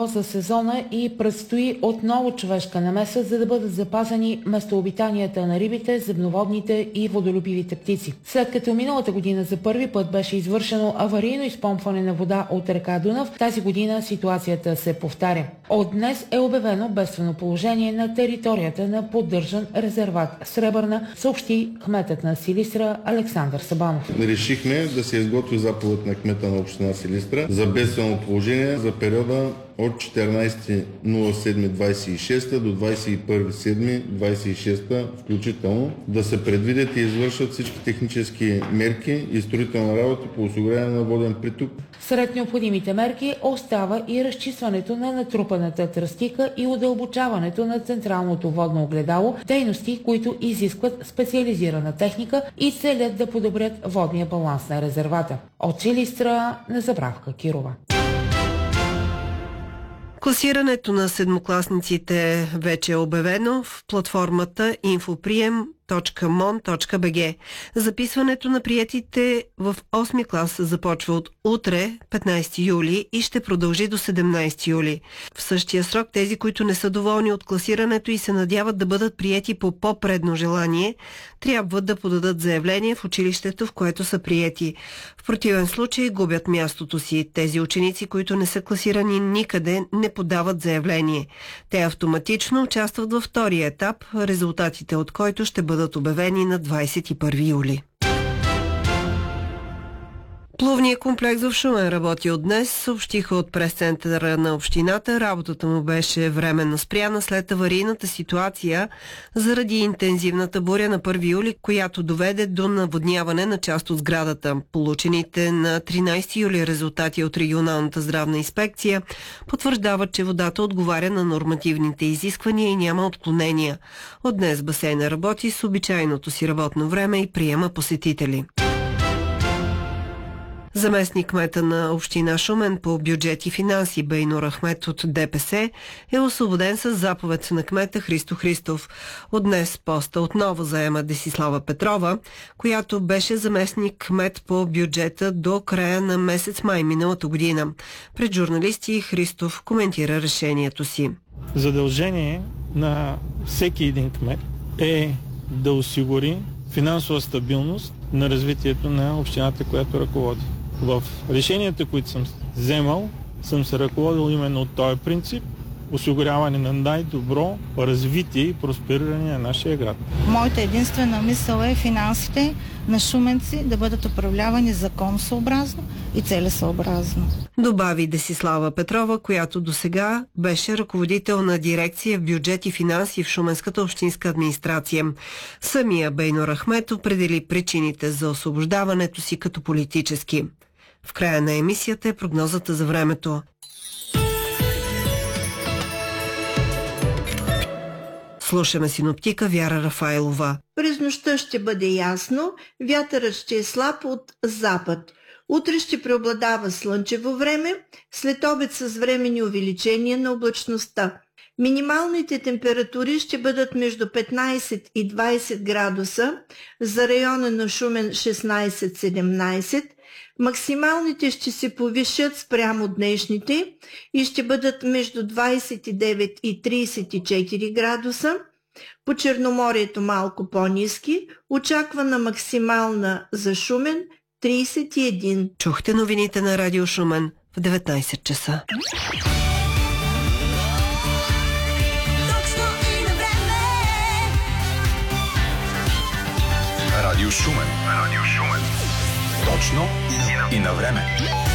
основа за сезона и предстои отново човешка намеса, за да бъдат запазени местообитанията на рибите, земноводните и водолюбивите птици. След като миналата година за първи път беше извършено аварийно изпомпване на вода от река Дунав, тази година ситуацията се повтаря. От днес е обявено бедствено положение на територията на поддържан резерват Сребърна, съобщи кметът на Силистра Александър Сабанов. Решихме да се изготви заповед на кмета на община Силистра за бедствено положение за периода от 14.07.26 до 21.07.26 включително, да се предвидят и извършат всички технически мерки и строителна работа по осигуряване на воден приток. Сред необходимите мерки остава и разчистването на натрупаната тръстика и удълбочаването на централното водно огледало, дейности, които изискват специализирана техника и целят да подобрят водния баланс на резервата. От Силистра на Забравка Кирова. Класирането на седмокласниците вече е обявено в платформата infopriem.mon.bg. Записването на приетите в 8 клас започва от утре, 15 юли и ще продължи до 17 юли. В същия срок тези, които не са доволни от класирането и се надяват да бъдат приети по по-предно желание, трябва да подадат заявление в училището, в което са приети. В противен случай губят мястото си. Тези ученици, които не са класирани никъде, не подават заявление. Те автоматично участват във втория етап, резултатите от който ще бъдат обявени на 21 юли. Плувният комплекс в Шумен работи от днес, съобщиха от прес-центъра на общината. Работата му беше временно спряна след аварийната ситуация заради интензивната буря на 1 юли, която доведе до наводняване на част от сградата. Получените на 13 юли резултати от регионалната здравна инспекция потвърждават, че водата отговаря на нормативните изисквания и няма отклонения. От днес басейна работи с обичайното си работно време и приема посетители. Заместник кмета на община Шумен по бюджет и финанси Бейнур Ахмед от ДПС е освободен с заповед на кмета Христо Христов. От днес поста отново заема Десислава Петрова, която беше заместник кмет по бюджета до края на месец май миналата година. Пред журналисти Христов коментира решението си. Задължение на всеки един кмет е да осигури финансова стабилност на развитието на общината, която ръководи. В решенията, които съм вземал, съм се ръководил именно от този принцип – осигуряване на най-добро развитие и проспериране на нашия град. Моята единствена мисъл е финансите на шуменци да бъдат управлявани законосъобразно и целесъобразно. Добави Десислава Петрова, която досега беше ръководител на дирекция в бюджет и финанси в Шуменската общинска администрация. Самия Бейнур Ахмед определи причините за освобождаването си като политически. В края на емисията е прогнозата за времето. Слушаме синоптика Вяра Рафайлова. През нощта ще бъде ясно, вятърът ще е слаб от запад. Утре ще преобладава слънчево време, след обед с временни увеличения на облачността. Минималните температури ще бъдат между 15 и 20 градуса, за района на Шумен 16-17, максималните ще се повишат спрямо днешните и ще бъдат между 29 и 34 градуса. По Черноморието малко по-ниски, очаквана максимална за Шумен 31. Чухте новините на Радио Шумен в 19 часа. Радио Шумен. Точно и на време.